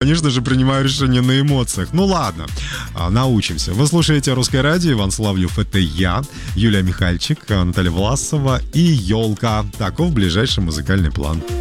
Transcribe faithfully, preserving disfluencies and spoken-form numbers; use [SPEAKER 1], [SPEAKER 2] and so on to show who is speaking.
[SPEAKER 1] конечно же, принимаю решение на эмоциях. Ну ладно, научимся. Вы слушаете «Русское радио», Иван Соловьев — это я, Юлия Михальчик, Наталья Власова и «Елка». Таков ближайший музыкальный план.